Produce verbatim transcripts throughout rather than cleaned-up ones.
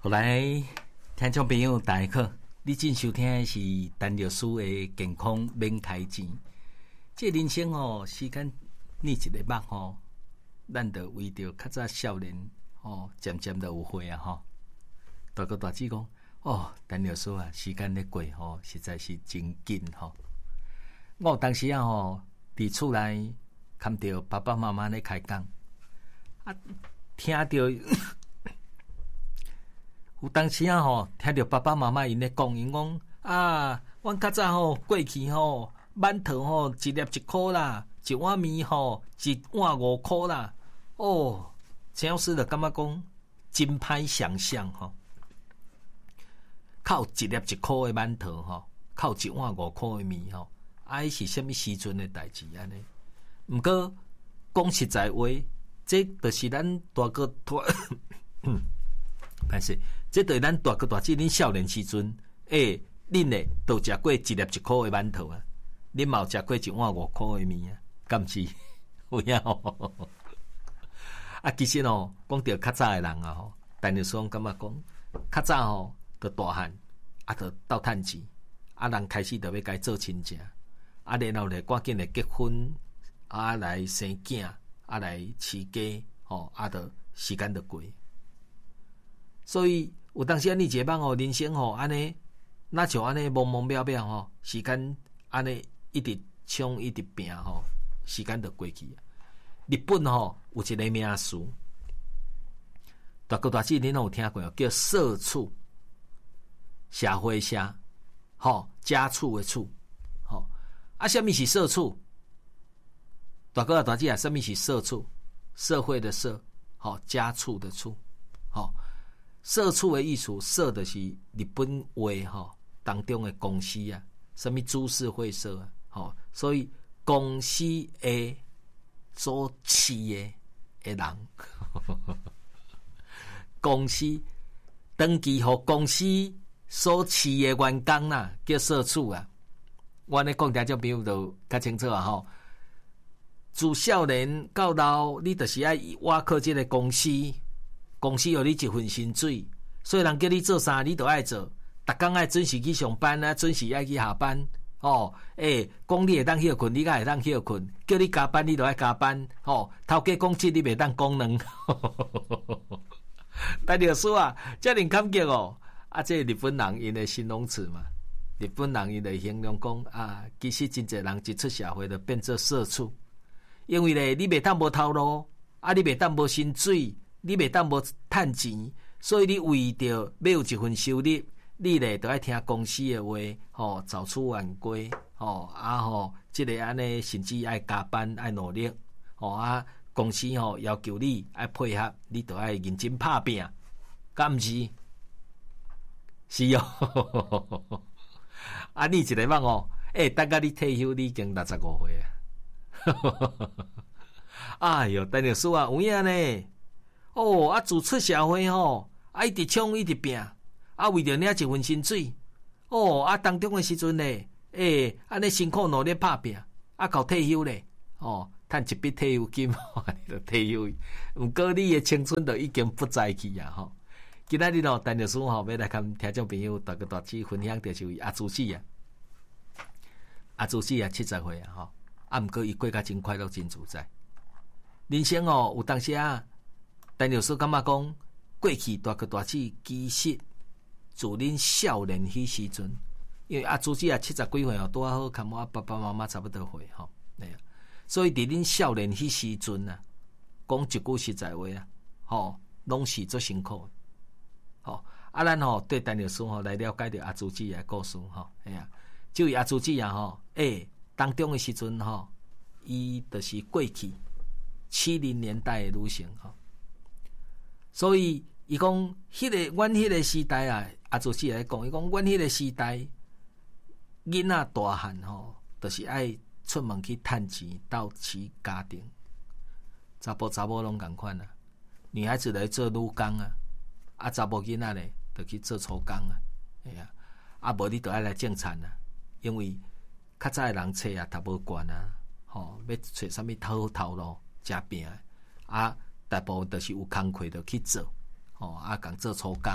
后来，听众朋友大家好，你正收听的是陈律师的健康免开钱。这人生哦，时间你一个目吼，咱就为着较早少年哦，渐渐就有岁啊吼。大哥大姐讲哦，陈律师啊，时间咧过吼，实在是真紧吼。我有当时啊吼，伫厝内看到爸爸妈妈咧开讲，啊，听到。有当时啊吼，听到爸爸妈妈因咧讲，因讲啊，阮较早吼过去吼，馒头吼一粒一箍啦，一碗面吼一碗五箍啦。哦，陈老师就感觉讲真歹想象吼，靠一粒一箍的馒头吼，靠一碗五箍的面吼，啊，是虾米时阵的代志安尼？毋过讲实在话，这就是咱大哥拖。但是，这对咱大哥大姐恁少年时阵，诶、欸，恁咧都食过一粒一箍的馒头啊，恁嘛有食过一碗五箍的面啊，敢是有影吼？啊，其实哦，讲到较早的人啊吼，陈律师感觉讲，较早吼，着大汉啊，着斗趁钱，啊，人开始着要该做亲戚，啊，然后咧赶紧来结婚，啊，来生囝，啊，来饲家，吼，啊，着时间着过。所以有当时啊，你一个哦，人生吼安尼，那像安尼茫茫渺渺吼，时间安尼一直冲一直拼吼，时间就过去啊。日本吼有一个名词，大哥大姐恁有听过叫社畜，社会社，吼家畜的畜，吼啊，什么是社畜？大哥大姐啊，什么是社畜？社会的社，吼家畜的畜，吼。社畜的意思，社的是日本话吼当中的公司啊，什么株式会社啊，吼，所以公司的所饲的的人，公司登记互公司所饲的员工啦，叫社畜啊。我咧讲听种朋友就较清楚啊吼。自少年到老，你就是爱挖靠这个公司。公司有你一份薪水，所以人叫你做啥，你都爱做。逐工爱准时去上班啊，准时爱去下班。哦，诶、欸，讲你会当休困，你才会当休困；叫你加班，你都爱加班。哦，头家讲这你袂当讲两。但律师啊，遮尔感激哦。啊，这日本人因的形容词嘛，日本人因的形容讲啊，其实真侪人一出社会就变做社畜，因为咧你袂当无头路，啊，你袂当无薪水。你袂当无趁钱，所以你为着要有一份收入，你咧都爱听公司的话，吼、哦，早出晚归，吼、哦、啊吼，即、這個安尼甚至愛加班愛努力，吼、哦、啊，公司吼、哦、要求你愛配合，你都愛認真拍拼，敢毋是？是哦，啊，你一個夢哦，誒、欸，等下你退休，你已經六十五歲啊！哎喲，陳律師啊，有影呢？哦，啊，自出社會吼，啊，一直衝一直拼，啊，為着領一份薪水，哦，啊，當中嘅時陣咧，誒、欸，安尼辛苦努力拍拼，啊，到退休咧，哦，賺一筆退休金，你就退休，毋過你嘅青春就已經不再去啊，吼。今仔日咯，陳律師吼，要來跟聽眾朋友大家大姐分享，就是阿朱子啊，阿朱子啊，七十歲啊，吼，啊，毋過伊過甲真快樂，真自在，人生哦，有當時啊。陳律師感覺講，過去大哥大姐其實自恁少年迄時陣，因為阿朱子啊七十幾歲哦，拄啊好，跟我爸爸媽媽差不多歲吼，係啊，所以佇恁少年迄時陣啊，講一句實在話啊，吼，攏是足辛苦，吼，啊，咱吼對陳律師吼來了解着阿朱子嘅故事吼，係啊，就以阿朱子啊吼，誒，當中嘅時陣吼，伊就是過去七零年代嘅旅程吼。所以，伊講迄個，阮迄個時代啊，阿祖師來講，伊講阮迄個時代，囡仔大漢吼，就是愛出門去趁錢，鬥起家庭。查甫查某攏共款啊，女孩子來做女工啊，啊查某囡仔咧，就去做粗工啊，係啊，啊無你就愛來種田啊，因為較早誒人冊啊讀無慣啊，吼，要找啥物好頭路，食餅啊。大部分都是有工課就去做，吼、哦、啊，共做粗工，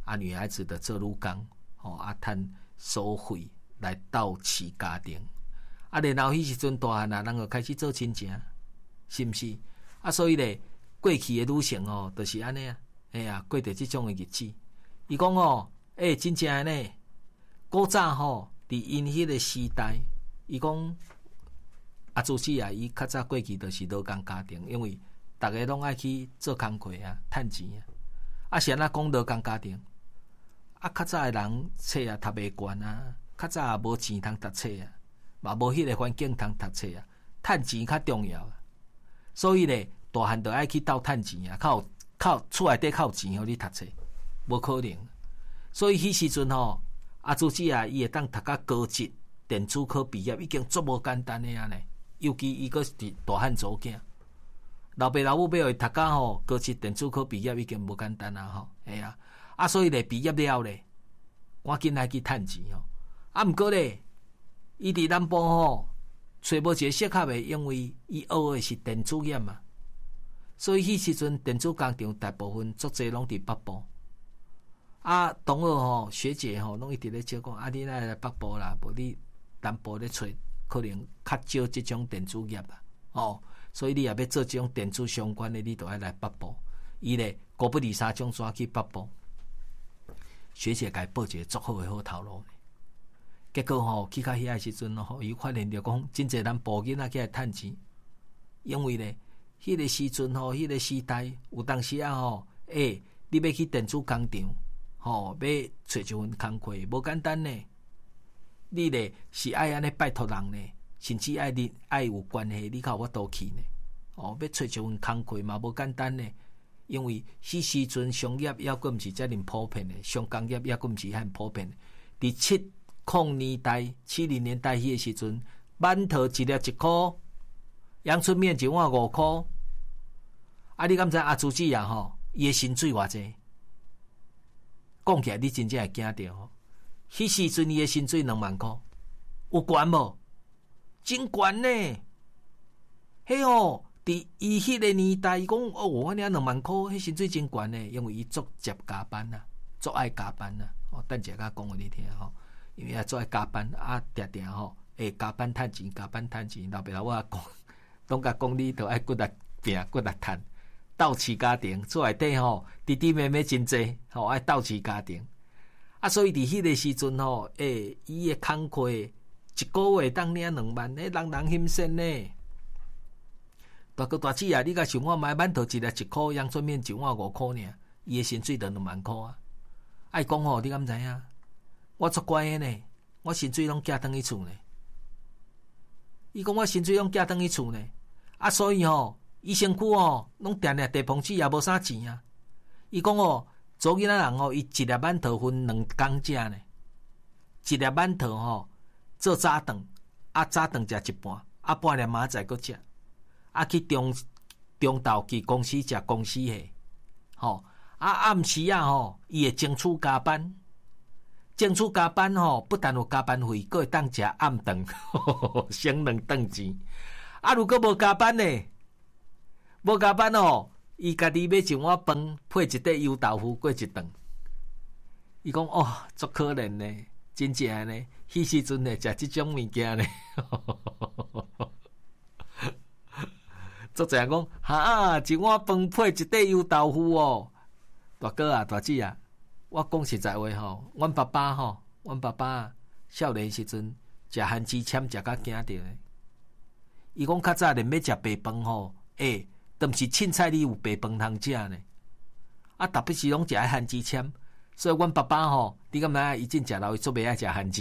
啊女孩子的做女工，吼啊趁收费来斗饲家庭。啊，然后迄时阵大汉啊，人就开始做亲情，是毋是？啊，所以咧，过去的女性哦，就是安尼啊，哎呀，过着即种的日子。伊讲哦，诶、欸，真正安尼，古早吼，伫因迄个时代，伊讲阿祖姊啊，伊较早过去就是劳工家庭，因为逐个拢爱去做工课啊，趁钱啊。啊，是安怎讲劳工家庭？啊，较早的人册啊读袂惯啊，较早也无钱通读册啊。嘛无迄个环境通读册啊，趁钱较重要啊，所以咧大汉就爱去斗趁钱啊，靠靠厝内底靠钱互你读册，无可能。所以迄时阵吼，阿祖姊啊，伊会当读到高职电子科毕业，已经足无简单诶啊呢。尤其伊个是大汉族囝，老爸老母要会读到吼高职电子科毕业已经无简单啊吼，哎啊，啊所以咧毕业了咧，赶紧来去趁钱吼，啊毋过咧。伊伫南部吼，找无一个适合诶，因为伊学诶是电子业嘛，所以迄时阵电子工厂大部分足侪拢伫北部。啊，同学吼、学姐吼，拢一直咧招讲，啊，你来来北部啦，无你南部咧找，可能较少即种电子业啊。哦，所以你也要做即种电子相关诶，你都要来北部。伊咧高不离三种抓去北部，学姐该报一个足好诶好头路。结果吼，去到遐个时阵吼，伊发现着讲，真侪人步囡仔起来趁钱，因为咧，迄、那个时阵吼，迄、那个时代有当时啊吼，诶、欸，你要去电子工厂，吼，要找一份工课，无简单呢。你咧是爱安尼拜托人呢，甚至爱你爱有关系，你才有法度去呢。哦，要找一份工课嘛，无简单呢，因为迄时阵商业抑佫毋是遮尔普遍的，商工业抑佫毋是遐普遍的，伫七。零年代、七零年代迄个时阵，馒头一粒一箍，阳春面一碗五箍。啊，你敢知阿祖姊啊吼，伊个薪水偌济？讲起来你真正会惊着吼。迄时阵伊个薪水两万箍，有悬无？真悬呢！迄吼，伫伊迄个年代，伊讲哦，我领两万箍，迄薪水真悬呢，因为伊足接加班啊，足爱加班啊。哦，等下甲讲互你听吼。因为啊，做爱加班啊，定定吼，会加班趁钱，加班趁钱。老爸老母讲，拢甲讲你都爱骨力拼，骨力趁，斗饲家庭，厝内底吼，弟弟妹妹真济，吼爱斗饲家庭。啊，所以伫迄个时阵吼，诶，伊诶工课一个月当领两万，诶，人人欣羡呢。大哥大姊啊，你甲想我买馒头一粒一箍，阳春面一碗五箍尔，伊诶薪水就两万箍啊。爱讲吼，你敢知影？我足乖诶呢，我薪水拢寄转去厝呢。伊讲我薪水拢寄转去厝呢，啊，所以吼，伊身躯吼，拢定定地碰子也无啥钱啊。伊讲哦，做囡仔人吼，伊一粒馒头分两工食呢，一粒馒头吼做早顿，啊早顿食一半，啊半粒明仔载佫食，啊去中中昼去公司食公司的，吼啊暗时啊吼，伊会争取加班。争取加班吼，不但有加班费，佫会当食暗顿，省两顿钱。啊，如果无加班呢？无加班哦，伊家己买一碗饭，配一块油豆腐过一顿。伊讲哦，足可怜呢，真正呢，迄时阵呢食即种物件呢，足侪人讲哈，一碗饭配一块油豆腐哦，大哥啊，大姊啊。我讲实在话吼，阮爸爸吼，阮爸爸少年时阵食番薯签食甲惊着诶。伊讲较早连要食白饭吼，诶，都毋是凊彩你有白饭通食呢。啊，特别是拢食爱番薯签，所以阮爸爸吼，你敢知伊真食老伊做袂爱食番薯，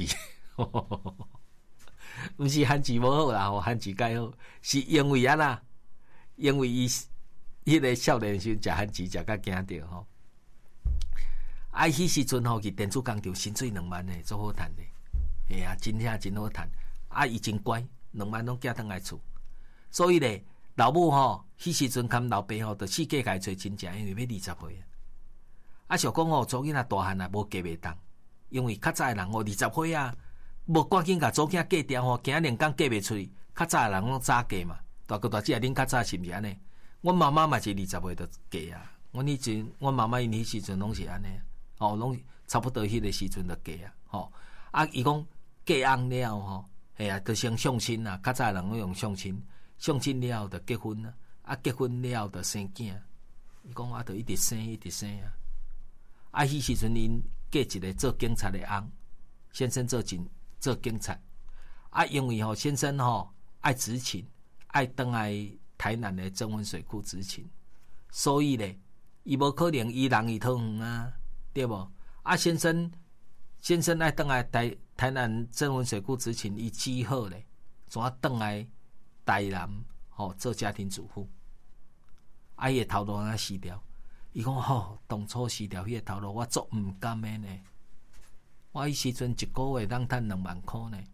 毋是番薯无好啦，吼番薯介好，是因为安那，因为伊迄个少年时阵食番薯食甲惊着吼。啊，迄时阵吼去电子工厂，薪水两万呢，足好趁的。嘿啊，真正真好趁。啊，伊真乖，两万拢寄转来厝。所以咧，老母吼，迄时阵含老爸吼，着四界家找亲戚，因为要二十岁啊。啊，想讲吼，做囡仔大汉啊，无嫁袂当，因为较早的人吼，二十岁啊，无赶紧甲做囝嫁掉吼，惊两工嫁袂出去。较早的人拢早嫁嘛，大哥大姐啊，恁较早是毋是安尼？阮妈妈嘛是二十岁就嫁啊。阮迄阵，阮妈妈因迄时阵拢是安尼。 吼，拢差不多迄个时阵就嫁啊，吼啊，伊讲嫁翁了吼，系啊，就先相亲啊，较早人拢用相亲，相亲了就结婚啊，啊结婚了就生囝，伊讲啊，就一直生一直生啊，啊，迄时阵因嫁一个做警察的翁，先生做警做警察，啊，因为吼先生吼爱执勤，爱倒来台南的曾文水库执勤，所以咧，伊无可能伊人伊讨远啊，对无？啊，先生先生爱倒来台台南曾文水库执勤，伊只好咧，怎啊倒来台南吼、哦、做家庭主妇，啊，伊个头路安死掉。伊讲吼，当初死掉迄个头路，我足毋甘的呢。我迄时阵一个月当趁两万箍呢。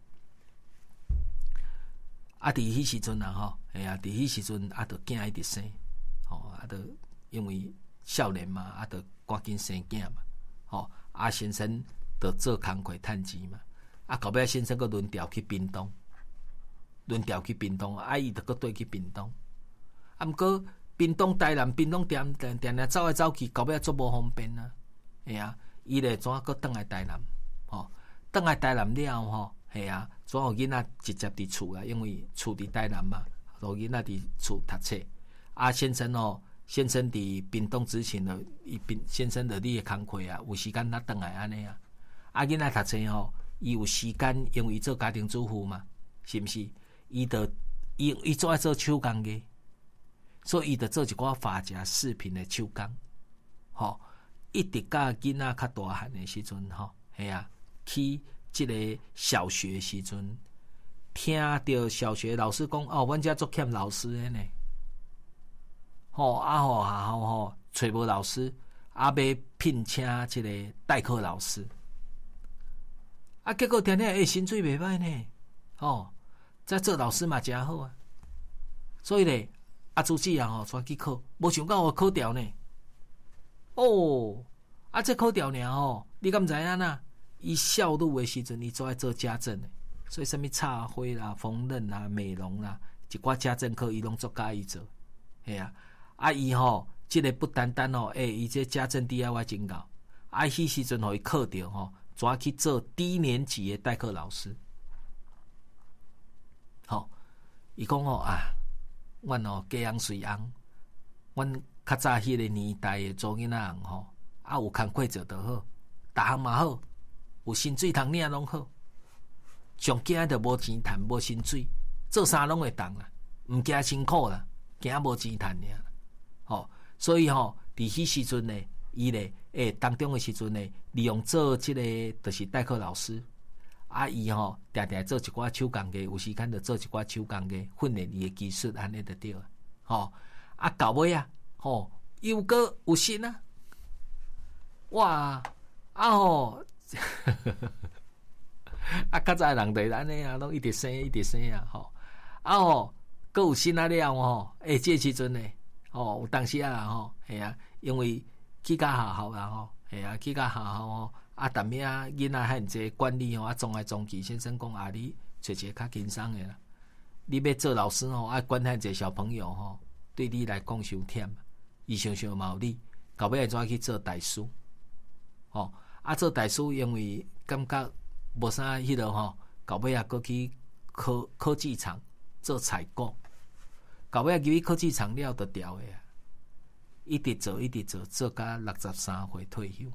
啊，伫迄时阵啊，吼，哎呀，伫迄时阵啊，着囝一直生，吼，啊，着因为少年嘛，啊，着赶紧生囝嘛，吼，啊，先生着做工课趁钱嘛，啊，后尾先生佫轮调去屏东，轮调去屏东，啊，伊着佫倒去屏东，啊，毋过屏东台南屏东点点点点走来走去，后尾足无方便啊，哎呀，伊咧怎啊佫倒来台南，吼，倒来台南了吼。系啊，怎有囡仔直接伫厝啊？因为厝伫台南嘛，所以囡仔伫厝读册。啊，先生哦，先生伫屏东执勤了，伊屏先生着你诶工课啊，有时间他倒来安尼啊。啊，囡仔读册吼，伊有时间，因为伊做家庭主妇嘛，是毋是？伊着伊伊做爱做手工嘅，所以伊着做一寡发夹饰品诶手工，吼，一直甲囡仔较大汉诶时阵吼，系啊，去。即个小学时阵，听到小学老师讲哦，阮遮足欠老师的呢，吼啊吼学校吼找无老师，啊要聘请即个代课老师，啊结果听听诶薪水袂歹呢，吼再做老师嘛真好啊，所以咧啊主持人吼带去考，无想到我考掉呢，哦啊这考掉呢吼，你敢知影呐？伊少女的时阵，伊做爱做家政的，所以什么插花啦、缝纫啦、美容啦，一寡家政课伊拢做甲伊做，系啊。啊，伊吼，即、這個不单单吼，诶、欸，伊这家政 D I Y 真高，啊，迄时阵互伊考着吼，怎去做低年级的代课老师？吼，伊讲吼啊，阮吼嫁翁随翁，阮较早迄个年代的做囡仔人吼，啊有工课做得好，逐项嘛好。有薪水通领拢好，上惊着无钱趁，无薪水，做啥拢会当啦，毋惊辛苦啦，惊无钱趁尔。吼，所以吼，伫迄时阵呢，伊咧诶当中诶时阵呢，利用做即、這个就是代课老师，啊伊吼定定做一寡手工艺，有时间着做一寡手工艺，训练伊诶技术，安尼着对啊。吼，啊到尾啊，吼又搁有心啊，哇啊吼！啊，较早人就安尼啊，拢一直生一直生啊，吼啊吼，搁有新啊了吼，诶，这时阵呢，吼，有当时啊吼，系啊，因为去甲学校啦吼，系啊，去甲学校吼，啊，逐名囡仔很济管理吼，啊，撞来撞去，先生讲啊，你找一个较轻松的啦，你要做老师吼，啊，管很济小朋友吼，对你来讲伤忝，伊常常嘛有你，到尾会怎去做代书，吼。啊，做代书，因为感觉无啥迄落吼，到尾啊，搁去科科技厂做采购，到尾啊，入去科技厂了就调的啊，一直做一直做，做到六十三岁退休。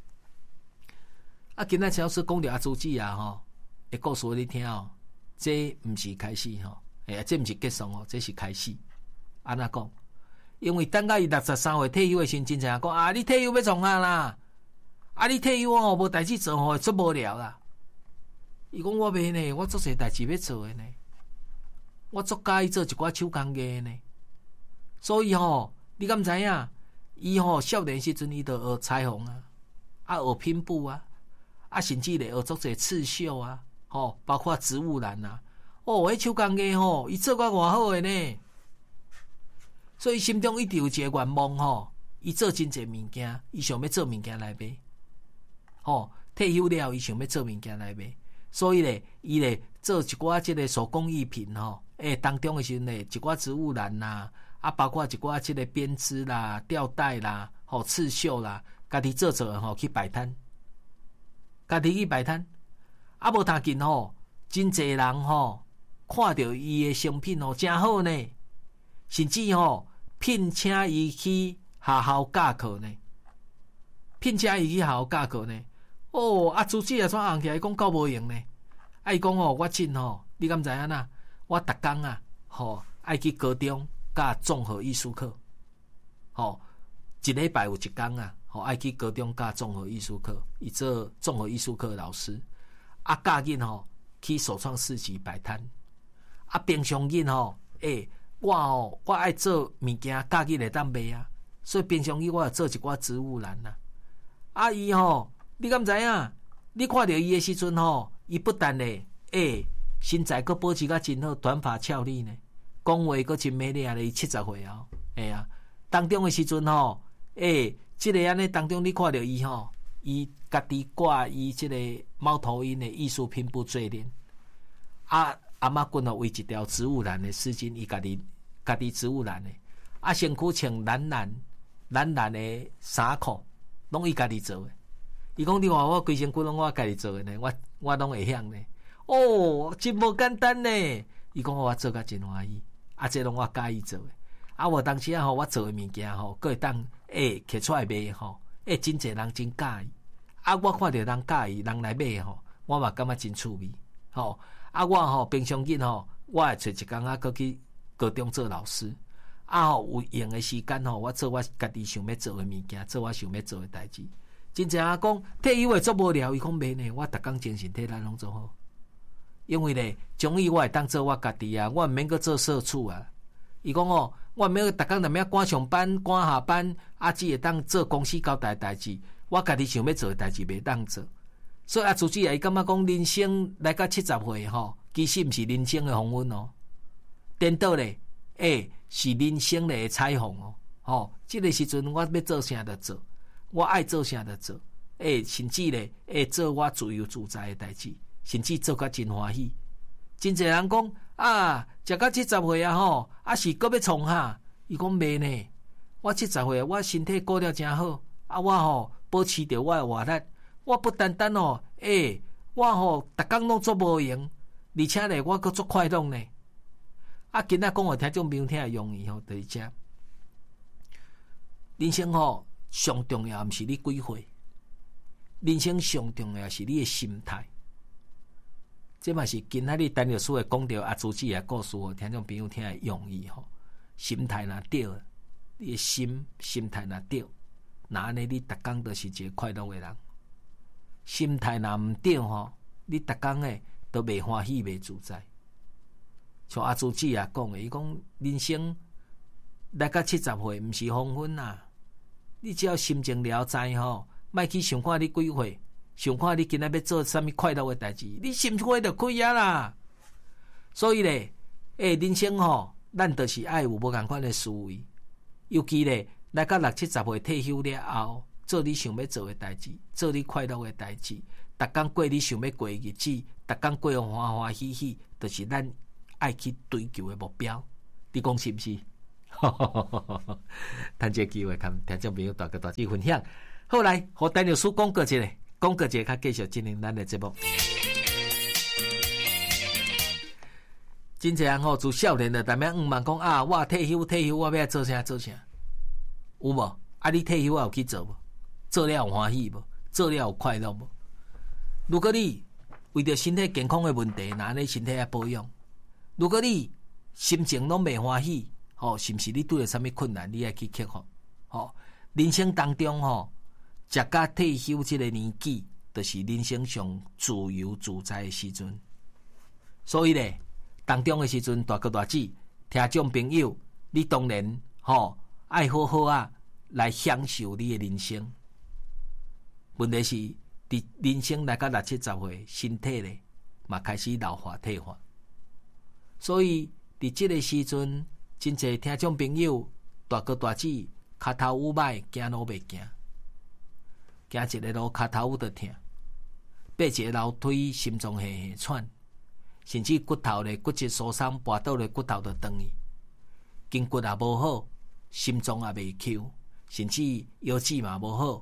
啊，今仔超市讲着阿朱姊啊吼，会告诉你听哦，这毋是开始吼，哎呀，这毋是结束哦，这是开始。安怎讲？因为等到伊六十三岁退休的时阵，真正讲啊，你退休要创啊啦。啊！你退休哦，无代志做吼，足无聊啦。伊讲我袂呢，我足侪代志要做诶呢。我足介意做一寡手工艺呢。所以吼，你敢知影？伊吼少年时阵伊就学裁缝啊，啊学拼布啊，啊甚至咧学足侪刺绣啊，吼，包括植物染啊。哦，迄手工艺吼，伊做甲偌好诶呢。所以心中一直有一个愿望吼，伊做真侪物件，伊想要做物件来卖。吼，退休了，伊想要做物件来卖，所以咧，伊咧做一寡即个手工艺品吼，诶，当中诶时阵咧，一寡植物染啦，啊，包括一寡即个编织啦、吊带啦、吼刺绣啦， 家己做做吼去摆摊，家己去摆摊，啊无他紧吼，真侪人吼看到伊诶商品吼真好呢，甚至吼聘请伊去学校教课呢，聘请伊去学校教课呢。哦，啊，主治啊，怎行起来讲够无用呢？啊，伊讲吼，我真吼，你敢知影呐？我逐工啊，吼，爱去高中教综合艺术课，吼，一礼拜有一工啊，吼，爱去高中教综合艺术课，伊做综合艺术课老师，啊，教囡吼去首创市集摆摊，啊，平常囡吼，诶、欸，我吼，我爱做物件，教囡会当卖啊，所以平常囡我也做一寡植物兰呐，啊，伊吼。你敢知影？你看到伊的时阵吼，伊不但咧，诶、欸，身材阁保持甲真好，短发俏丽呢，讲话阁真美丽啊！伊七十岁啊，哎啊，当中的时阵吼，诶、欸，即、這個安尼当中你看到伊吼，伊家己挂伊即个猫头鹰的艺术拼布做链，啊，阿嬷棍吼为一条植物兰的丝巾，伊家己家己植物兰的，啊，身躯穿蓝蓝蓝蓝的衫裤，拢伊家己做的。伊讲你话我规身躯拢我家己做的呢，我我拢会晓呢。哦，真无简单呢。伊讲我做甲真欢喜，啊，这拢我介意做的。啊，我当时啊吼，我做的物件吼，佫会当诶摕出来卖吼，诶，真侪人真介意。啊，我看到人介意，人来买吼，我嘛感觉真趣味。吼，啊，我吼平常日吼，我会找一工啊，佫去高中做老师。啊，吼有闲的时间吼，我做我家己想要做的物件，做我想要做的代志。真正啊讲退休会做无聊，伊讲袂呢，我逐工精神体力拢做好，因为咧，终于我会当做我家己啊，我毋免阁做社畜啊。伊讲哦，我毋免逐工踮遐赶上班、赶下班，啊，只会当做公司交代代志，我家己想要做的代志袂当做。所以啊，主持人伊感觉讲人生来到七十岁吼，其实毋是人生的黄昏哦，颠倒咧，诶、欸，是人生的彩虹哦。吼，即、這个时阵我要做啥就做。我爱做啥就做，诶、欸，甚至咧，会做我自由自在的代志，甚至做甲真欢喜。真侪人讲啊，食到七十岁啊吼，啊是搁要创啥？伊讲袂呢，我七十岁，我身体顾了真好，啊我吼保持着我的活力，我不单单哦，诶、欸，我吼逐工拢做无闲，而且咧我搁做快乐呢。啊，今仔讲互听众朋友听会容易吼，就是这人生吼。上重要毋是你几岁，人生上重要是你的心态。这嘛是今仔日陈律师会讲到阿朱子的故事，听众朋友听会容易吼。心态若对，你的心心态若对，那安尼你逐工都是一个快乐的人。心态若毋对吼，你逐工诶都袂欢喜袂自在。像阿朱子啊讲的，伊讲人生来到七十岁，毋是黄昏啊。你只要心情了知吼，莫去想看你几岁，想看你今仔要做啥物快乐的代志，你心花就开啊啦。所以咧，诶，人生吼，咱就是爱有无共款的思维，尤其咧，来到六七十岁退休了后，做你想要做的代志，做你快乐的代志，逐工过你想要过的日子，逐工过得欢欢喜喜，就是咱爱去追求的目标。你讲是毋是？趁这机会，跟听众朋友大家大家分享。后来，和陈律师讲过一个，讲过一个，较继续进行咱的节目。真侪人吼，自少年的，逐摆毋茫讲啊，我退休退休，我要做啥做啥，有无？啊，你退休有去做无？做了有欢喜无？做了有快乐无？如果你为着身体健康的问题，那安尼身体要保养；如果你心情拢袂欢喜，吼、哦，是毋是你拄着啥物困难，你爱去克服？吼、哦，人生当中吼，食到退休即个年纪，就是人生上自由自在的时阵。所以咧，当中的时阵，大哥大姐、听众朋友，你当然吼、哦、爱好好啊来享受你的人生。问题是，伫人生来到六七十岁，身体咧嘛开始老化退化，所以伫即个时阵。真侪听众朋友，大哥大姐，骹头有歹，行路袂行，行一个路骹头有得疼，爬一个楼梯心脏嘿嘿喘，甚至骨头咧骨质疏松，跋倒咧骨头就断去，筋骨也无好，心脏也袂 Q， 甚至腰子嘛无好，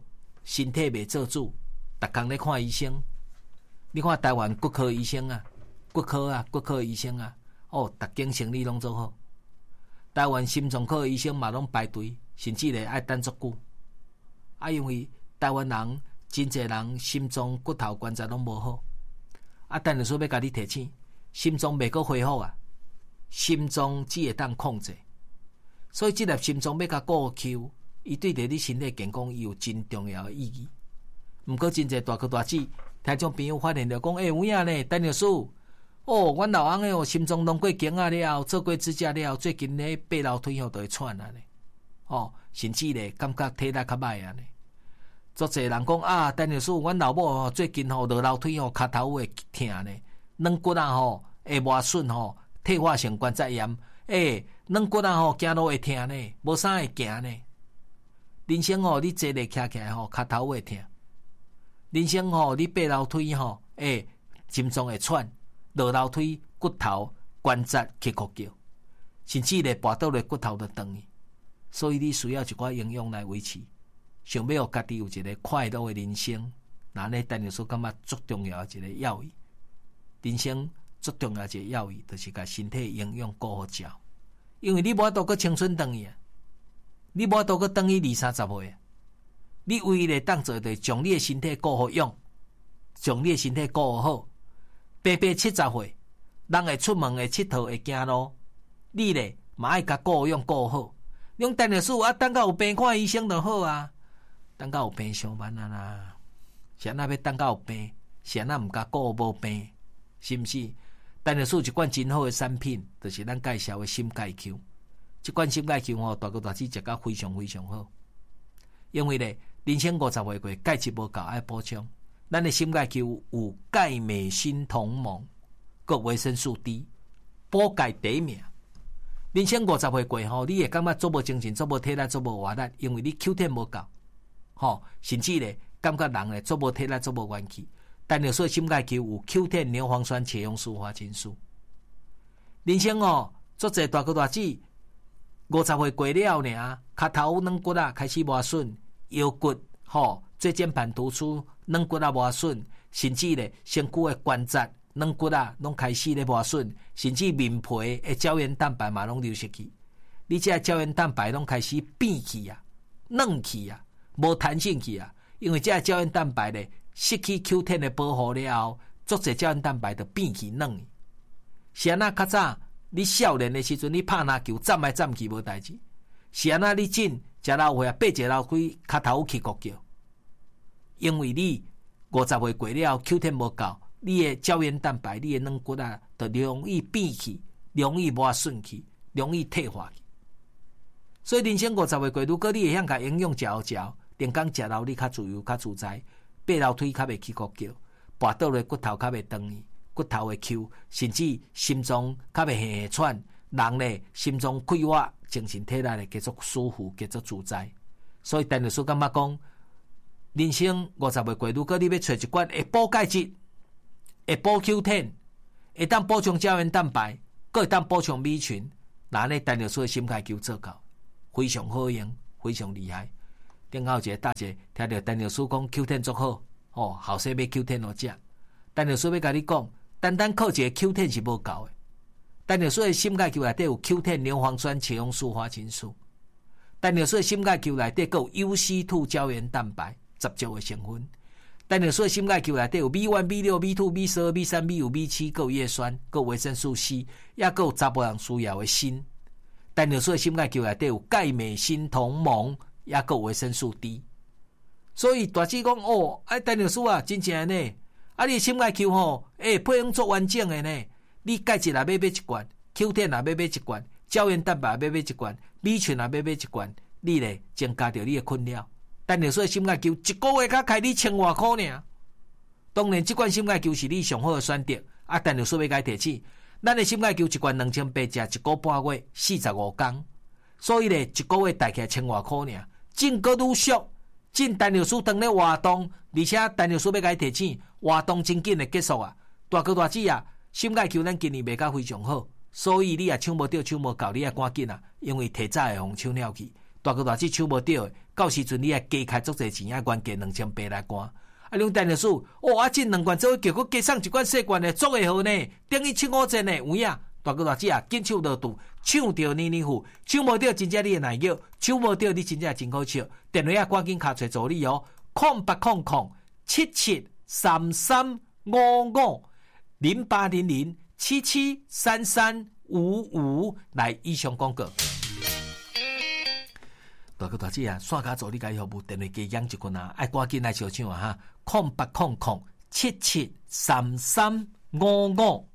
身体袂做主，逐工咧看医生。你看台湾骨科医生啊，骨科啊，骨科医生啊，哦，逐间生理拢做好。台湾心脏科医生嘛拢排队，甚至咧爱等足久。啊，因为台湾人真侪人心脏骨头关节拢无好。啊，等于说要甲你提醒，心脏袂阁恢复啊，心脏只会当控制。所以即粒心脏要甲顾求，伊对着你身体健康伊有真重要的意义。毋过真侪大哥大姐，听众朋友发现着讲，诶、欸，有影呢，陈律师，哦，阮老翁诶哦，心脏弄过镜啊了，做过指甲了，最近咧爬楼梯吼都会喘啊呢，哦，甚至咧感觉体力较歹啊呢。足侪人讲啊，陈律师，阮老母吼最近吼落楼梯吼骹头会疼呢，软骨啊吼会磨损吼，退化性关节炎，诶、欸，软骨啊吼行路会疼呢，无啥会行呢。人生吼，你坐咧徛起来吼，骹头会疼。人生吼，你爬楼梯吼，诶，心脏会喘，落楼梯骨头关节起哭叫，甚至咧跋倒咧骨头就断去。所以你需要一寡营养来维持，想要互家己有一个快乐的人生，那呢，陈律师感觉最重要的一个要义。人生最重要的一个要义，就是甲身体营养顾好照，因为你无法度搁青春回去啊，你无法度搁回去二三十岁啊。你唯一的当做就是将你的身体顾好用，将你的身体顾好。八八七十岁，人会出门会佚佗会行路，你咧嘛爱甲顾用顾好。你讲陈律师啊，等到有病看医生就好啊，等到有病上班啊啦。是安那要等到有病，是安那毋甲顾无病，是毋是？陈律师一款真好的产品，就是咱介绍的心钙 Q。这款心钙 Q 吼，大哥大姐食甲非常非常好，因为咧。人生五十岁过，钙质无够爱补充。咱的心钙 Q 有钙镁锌同盟，佮维生素 D， 补钙第一名。人生五十岁过吼，你会感觉做无精神、做无体力、做无活力，因为你 Q 十 无够，吼，甚至咧感觉人咧做无体力、做无元气。但是说心钙 Q 有 Q 十 牛磺酸茄用素花青素。人生哦，做者大哥大姐，五十岁过了呢，脚头软骨啊开始磨损。腰骨吼椎间盘突出，软骨啊磨损，甚至咧身躯的关节软骨啊拢开始咧磨损，甚至面皮的胶原蛋白嘛拢流失去。你这胶原蛋白拢开始变去啊，软去啊，无弹性去啊，因为这胶原蛋白咧失去 Q 十 的保护了后，足侪胶原蛋白就变去软。是安那较早你少年的时阵，你拍篮球站来站去无代志。是安那你真。食老岁啊，爬一楼梯，脚头起骨叫，因为你五十岁过了 ，Q 十 无够，你的胶原蛋白、你的软骨啊，就容易变去，容易磨损去，容易退化去。所以人生五十岁过，如果你会晓甲营养食好食，连工食老你较自由、较自在，爬楼梯较袂起骨叫，跋倒咧骨头较袂断去，骨头会 Q， 甚至心脏较袂吓吓喘，人咧心脏快活。精神体力咧，继续舒服，继续自在。所以陈律师感觉讲，人生五十岁过，如果你要找一罐会补钙质、会补 Q 十、会当补充胶原蛋白，佮会当补充米群，那呢陈律师的心钙 Q 做到，非常好用，非常厉害。顶后一个大姐听到陈律师讲 Q 十足好，哦，后生要 Q 十落食。陈律师要甲你讲，单单靠一个 Q 十是无够的。陈律师的心钙 Q 内底有 Q 十 牛磺酸茄用素花青素，陈律师的心钙 Q 内底有 U C 二 胶原蛋白十种的成分，陈律师的心钙 Q 内底有 B一、B 六、B 二、B 十二、B 三、B 五、B 七，还有叶酸，还有维生素 C， 也还有查甫人需要的锌。陈律师的心钙 Q 内底有钙镁锌同盟，也还有维生素 D。所以大姐讲哦，哎，陈律师啊，真正呢，啊，你的心钙 Q 吼，哎，配方做完整的呢。你钙质也要买一罐 ，Q 十也要买一罐，胶原蛋白也要买一罐，米群也要买一罐，你咧增加着你的困扰。但是所以心钙 Q 一个月才开你千外块呢。当然，这款心钙 Q 是你上好的选择。啊，但是所以该提醒，咱的心钙 Q 一罐两千八，食一个半月，四十五天，所以咧一个月大概千外块呢。进个愈俗，进陈律师当咧活动，而且陈律师要该提醒，活动真紧的结束啊，大哥大姐啊。心钙 Q 咱今年卖甲非常好，所以你也抢无到、抢无到，你也赶紧啊，因为提早会互抢了去。大哥大姐抢无到的， 到时阵你也加开足侪钱啊，原价两千八来关。啊，两电力数，哦，啊，这两罐做结果加送一罐细罐的足会好呢，等于七五折呢，有影。大哥大姐啊，紧抢到度，抢到年年户，抢无到真正你的难叫，抢无到你真正真好笑。电话啊，赶紧卡找助理哦，空八空空七七三三五五零八零零七七三三五五来以上广告。大哥大姐啊，线卡助理甲伊服务电话加养一群啊，爱赶紧来小抢啊哈，空八空空七七三三五五。